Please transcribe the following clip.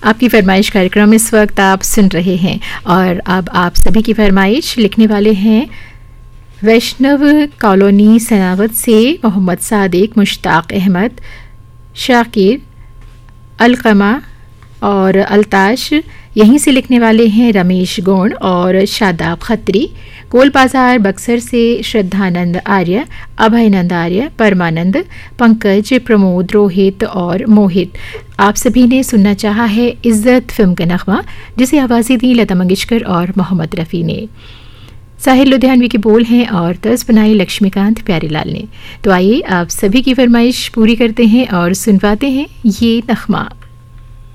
आपकी फरमाइश कार्यक्रम इस वक्त आप सुन रहे हैं और अब आप सभी की फरमाइश लिखने वाले हैं वैष्णव कॉलोनी सनावत से मोहम्मद सादिक, मुश्ताक अहमद, शाकिर, अलकमा और अल्ताश। यहीं से लिखने वाले हैं रमेश गोंड और शादाब खत्री। गोल बाजार बक्सर से श्रद्धानंद आर्य, अभयनंद आर्य, परमानंद, पंकज, प्रमोद, रोहित और मोहित। आप सभी ने सुनना चाहा है इज्जत फिल्म का नगमा, जिसे आवाज़ें दी लता मंगेशकर और मोहम्मद रफ़ी ने। साहिल लुधियानवी के बोल हैं और तर्ज बनाई लक्ष्मीकांत प्यारेलाल ने। तो आइए आप सभी की फरमाइश पूरी करते हैं और सुनवाते हैं ये नगमा।